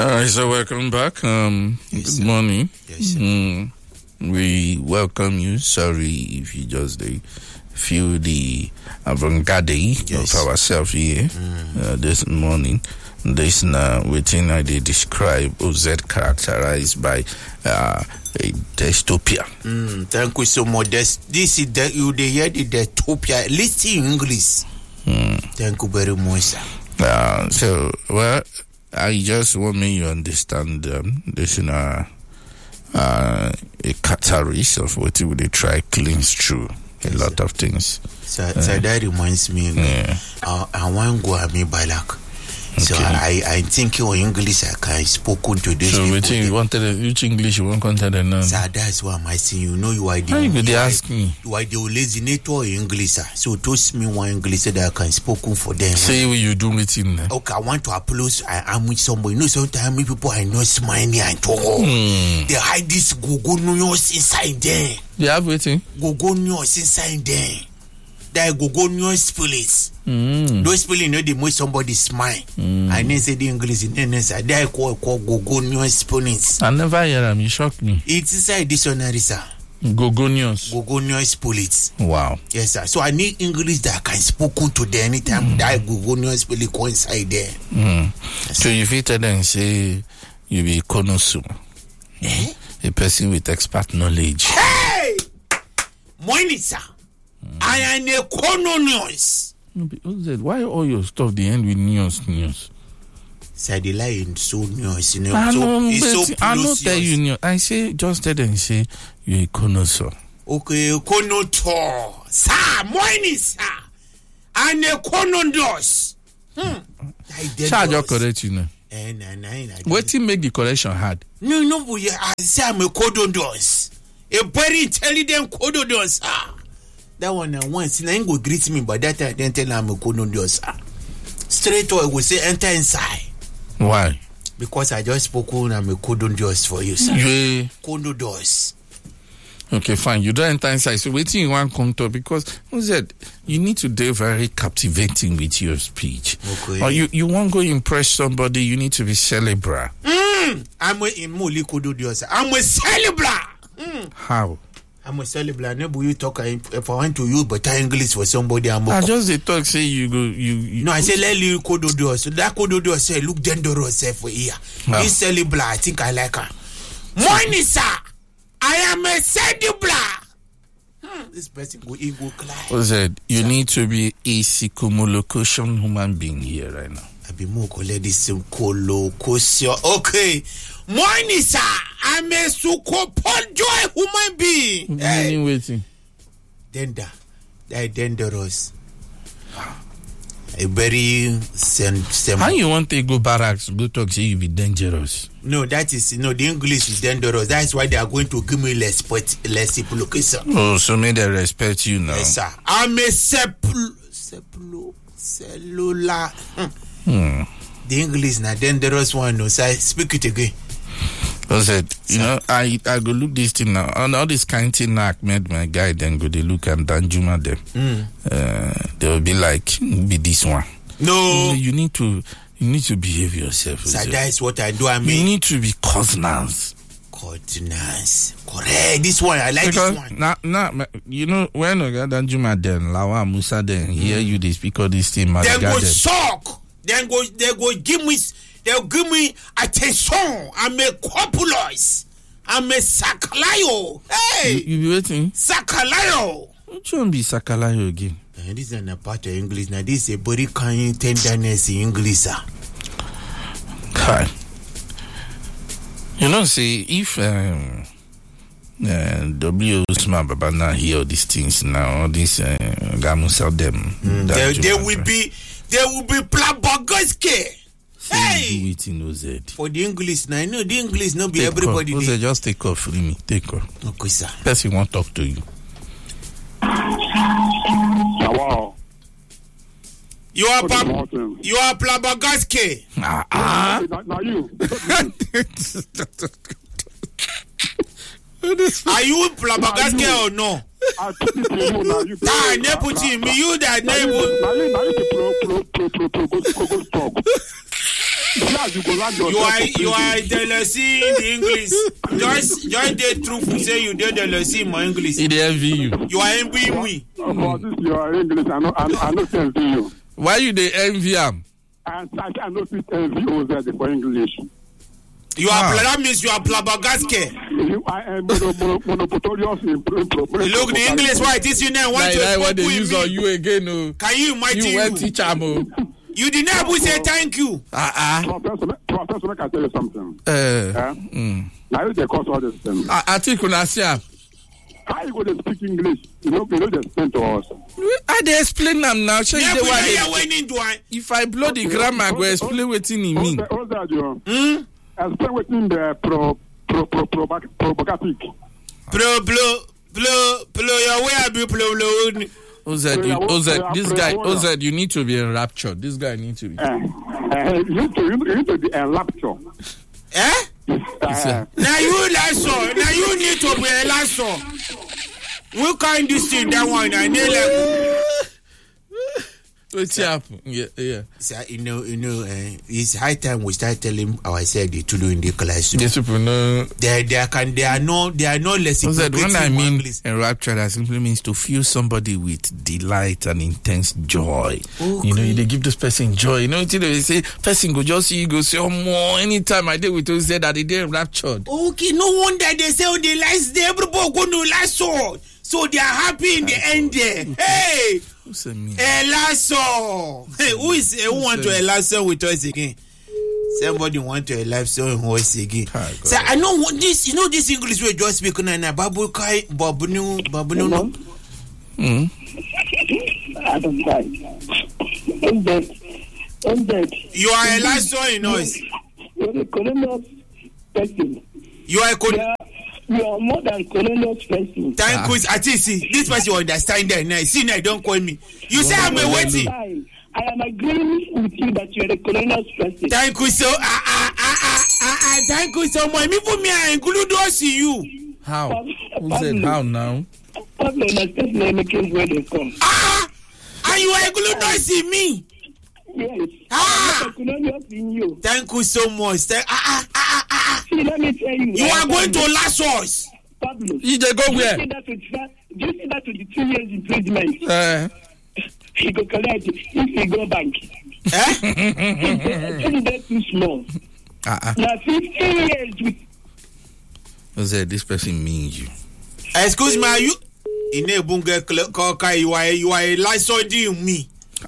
So welcome back. Good morning. Yes, We welcome you. Sorry if you just feel the avant-garde of ourselves here this morning. This within I describe OZ characterized by a dystopia. Thank you so much. This is you hear the dystopia. Listen English. Thank you very much, sir. I just want me to understand this is a catalyst of what they try cleanse through a lot of things. So that reminds me. I want to go at me Balak. So I think your English I can spoken to this. So which English you want content and none? So that's why I say you know you are the. They ask me. You are the originator English, sir. So toast me one English that I can spoken for them. Say what you do with him. Okay, I want to approach. I am with somebody. You know, sometimes people I know smiling and talk. They hide this gogonios inside there. They have waiting. Gogonios inside there. That gogonios spirits. Those people, you know, they make somebody smile. I never say the English in any side. They call gogonios spirits. I never hear them. You shocked me. It's inside dictionary, sir. Gogonios spirits. Wow. Yes, sir. So I need English that I can spoken to them anytime that gogonios spirit go inside there. So you fit tell them say you be konosu. A person with expert knowledge. Hey! Morning, sir. I am a colonials. Why all your stuff they end with news? Say the line so news, you know. I know so tell you news. I say just tell them say you a connoisseur. Okay, connoisseur. Sir, morning, sir. And a connoisseur. Shall I correct you now? What to make the correction hard? No, but I say I'm a connoisseur. A very intelligent connoisseur. That one once I go greet me, but that I didn't tell I'm a connoisseur. Straight away we say enter inside. Why? Because I just spoke on I'm a connoisseur for you, sir. Yeah. Connoisseur. Okay, fine. You don't enter inside. So waiting you want come to because who said you need to be very captivating with your speech. Okay. Or you won't go impress somebody, you need to be cerebral. I'm a connoisseur. I'm a cerebral. How? I'm a cerebral. Never you talk if I want to use better English for somebody. I just they talk say you go you. No, I say let you connoisseur. So that connoisseur say look dangerous for here. This cerebral, I think I like her. Morning, sir. I am a cerebral. This person go ego class. Who said you need to be a circumlocution human being here right now? I be more collect this collocation. Okay. Morning, sir. I'm a super joy human being. Hey. Waiting. Dangerous. A very How you want to go barracks? Go talk say you be dangerous. No, that is the English is dangerous. That's why they are going to give me less location. Oh, so may they respect you now. Yes, sir. I'm a cellular. The English na dangerous one. No, so I speak it again. I said, you know, I go look this thing now. And all this kind of thing I made my guy then go they look and Danjuma them. They will be like, be this one. No. You need to behave yourself. So that is what I do. I mean, you need to be cognizant. Correct. This one, I like because this one. Now, you know, when Danjuma then, Lawa Musa then, hear you they speak all this thing. Then go shock. Then they go give me. They'll give me attention. I'm a copulous. I'm a sakalayo. Hey! You be waiting? Sakalayo. Which one be sakalayo again? This is a part of English. Now, this is a body kind tenderness in English, sir. Hi. You know, see, if W. Usman Babana hear all these things now, all these Gamusa them. They will be Plabogoske. Hey! Do it in OZ. For the English, now I know the English not be everybody. OZ, just take off, free me. Take off. Okay, sir. Person won't talk to you. Wow. You are Plabogoske. Now you. Are you Plabogoske or no? I put it to you now. You never put me. You that neighbor. Now you to talk. you go land You are the lesson in the English. Just dey truthful say you dey the lesson in English. He dey envy you. You are envying me. For this your English, I know envy you. Why you dey envy am? And I know this envy OZ for English. You are that means you are flabbergasted. I am monopotorious in Look, the English why it is you now want to what they use on you again? Oh. Can you imagine? You went teach am. Oh. You did not say thank you. Professor, I can tell you something. Now you dey cause all this thing. I think una see am. How you go to speak English? You know they explain to us. I dey explain am now. Show you the way. If I blow the grammar, I go explain wetin e mean. Explain wetin the provocative. Blow your way I be blow. Oz, this guy, Oz, you need to be enraptured. This guy needs to be. You need to be enraptured. Eh? Now you lasso. Now you need to be a lasso. We can't do this that one. I need what's happening? Yeah. So, you know, it's high time we start telling ourselves the Tulu in the class. Yes, people know. They are no less. When I mean enraptured, that simply means to fill somebody with delight and intense joy. Okay. You know, they give this person joy. You know, until they say, person go just see you go say, oh, more. Anytime I did with you, say that they did enraptured. Okay, no wonder they say, oh, the lights, they everybody go to last so they are happy in the end there. Hey! Elasso! Hey, who want to Elasso with us again? Somebody want to Elasso with us again. So I know what this, you know this English we just speak on Babu Kai, Babunu. I don't buy. You are Elasso in us. You're a colonial person. You are a colonial. You are more than colonial person. Thank you. I see. This person understand that now. See now, don't call me. You say I'm a waiting. I am agreeing with you that you are a colonial person. Thank you so. Thank you so much. Me for me, I include us in you. How? Who said how now? Pablo, understand the Americans where they come. And you are include us in me. Yes. I'm a colonial in you. Thank you so much. See, let me tell you. You are going to last us. Pablo. You just go where? Do you see that to the 2 years imprisonment? He go collect if he go bank. That's too small. Now 15 years with. Jose, this person means you. Excuse me, are you? In a bunga you are a license me.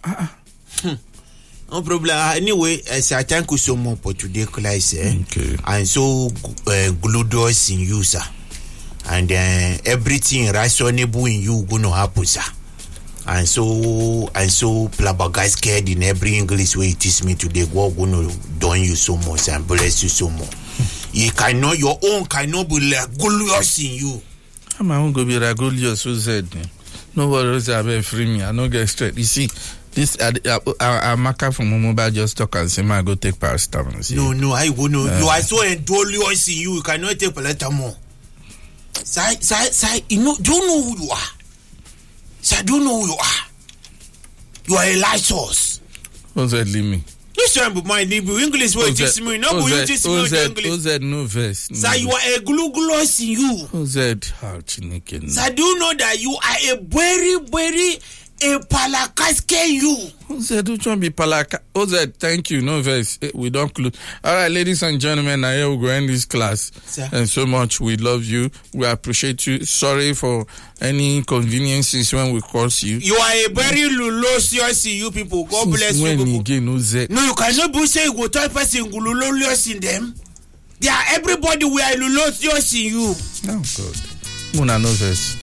No problem. Anyway, I thank you so much for today class. Okay. And so glued us in you, sir. And everything rationable in you gonna happen, sir. And so Plabagas cared in every English way it is me today. God gonna done you so much and bless you so much. Your own cannot be regulous in you. My own go be regulous. Who said? No worries about free me. I no get straight. You see. This Amaka from Mobile just talk and say, "Man, go take paracetamol." No, I go no. You are so indulgent in you. You cannot take paracetamol. Say, you know, do you know who you are? Say, do you know who you are? You are a license. What's that, leave me? Listen, but my English will teach me. No, you teach me English. What's that? No verse. Say, you are a glue-gloss in you. What's that? How chineke? Say, do you know that you are a very, very a palakaske you. Ozed, which one be palaka? Ozed, thank you. No verse. We don't clue. All right, ladies and gentlemen, now here we go end this class. Sir. And so much. We love you. We appreciate you. Sorry for any inconveniences when we cross you. You are a very lulosious you people. God bless you people. Again, Ozed. No, you cannot be saying go tell person lulosious in them. They are everybody. We are lulosious in you. Oh God. Muna no verse.